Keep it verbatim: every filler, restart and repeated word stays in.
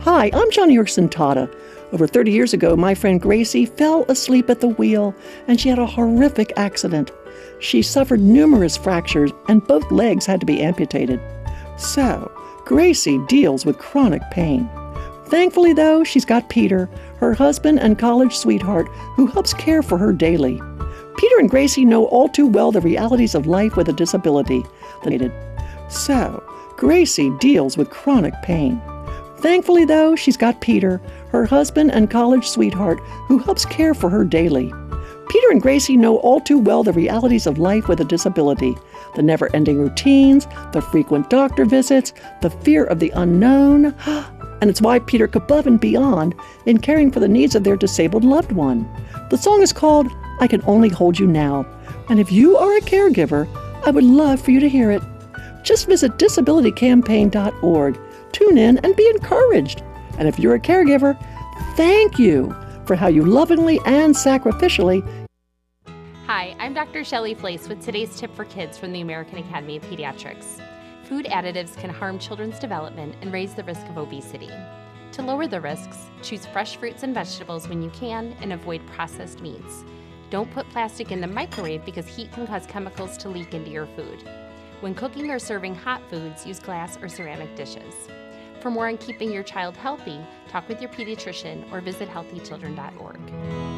Hi, I'm Johnny Yorkson Tata. Over thirty years ago, my friend Gracie fell asleep at the wheel and she had a horrific accident. She suffered numerous fractures and both legs had to be amputated. So, Gracie deals with chronic pain. Thankfully, though, she's got Peter, her husband and college sweetheart, who helps care for her daily. Peter and Gracie know all too well the realities of life with a disability. So, Gracie deals with chronic pain. Thankfully, though, she's got Peter, her husband and college sweetheart, who helps care for her daily. Peter and Gracie know all too well the realities of life with a disability, the never-ending routines, the frequent doctor visits, the fear of the unknown, and it's why Peter go above and beyond in caring for the needs of their disabled loved one. The song is called I Can Only Hold You Now, and if you are a caregiver, I would love for you to hear it. Just visit disability campaign dot org. Tune in and be encouraged. And if you're a caregiver, thank you for how you lovingly and sacrificially. Hi, I'm Doctor Shelley Flace with today's tip for kids from the American Academy of Pediatrics. Food additives can harm children's development and raise the risk of obesity. To lower the risks, choose fresh fruits and vegetables when you can and avoid processed meats. Don't put plastic in the microwave because heat can cause chemicals to leak into your food. When cooking or serving hot foods, use glass or ceramic dishes. For more on keeping your child healthy, talk with your pediatrician or visit healthy children dot org.